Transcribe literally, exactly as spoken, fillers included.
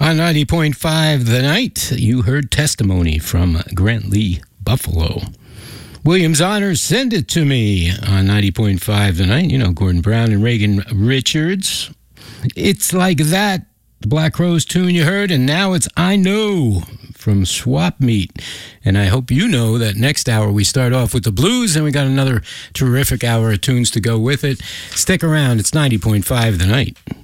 On ninety point five The Night, you heard Testimony from Grant Lee Buffalo. Williams Honors, Send It To Me on ninety point five The Night. You know, Gordon Brown and Reagan Richards. It's Like That, the Black Crowes tune you heard, and now it's I Know from Swap Meet. And I hope you know that next hour we start off with the blues, and we got another terrific hour of tunes to go with it. Stick around. It's ninety point five The Night.